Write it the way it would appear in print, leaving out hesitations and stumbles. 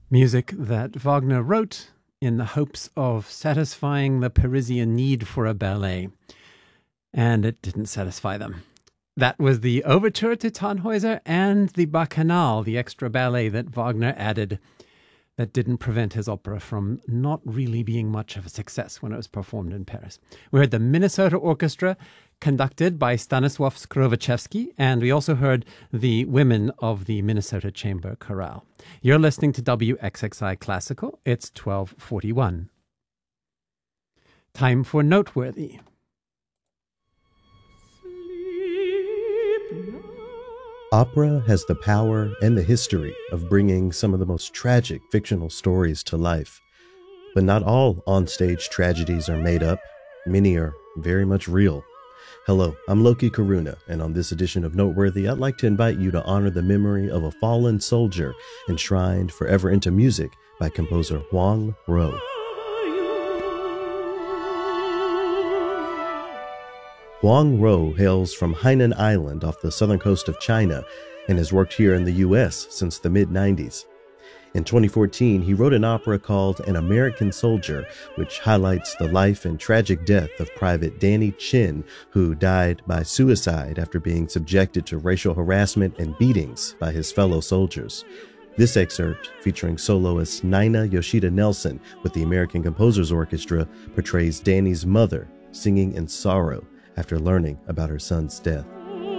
Music that Wagner wrote in the hopes of satisfying the Parisian need for a ballet. And it didn't satisfy them. That was the overture to Tannhäuser and the Bacchanal, the extra ballet that Wagner added that didn't prevent his opera from not really being much of a success when it was performed in Paris. We heard the Minnesota Orchestra, conducted by Stanisław Skrowaczewski, and we also heard the women of the Minnesota Chamber Chorale. You're listening to WXXI Classical. It's 12:41. Time for Noteworthy. Opera has the power and the history of bringing some of the most tragic fictional stories to life. But not all onstage tragedies are made up. Many are very much real. Hello, I'm Loki Karuna, and on this edition of Noteworthy, I'd like to invite you to honor the memory of a fallen soldier enshrined forever into music by composer Huang Ro. Huang Ro hails from Hainan Island off the southern coast of China and has worked here in the U.S. since the mid-90s. In 2014, he wrote an opera called An American Soldier, which highlights the life and tragic death of Private Danny Chin, who died by suicide after being subjected to racial harassment and beatings by his fellow soldiers. This excerpt, featuring soloist Nina Yoshida Nelson with the American Composers Orchestra, portrays Danny's mother singing in sorrow after learning about her son's death.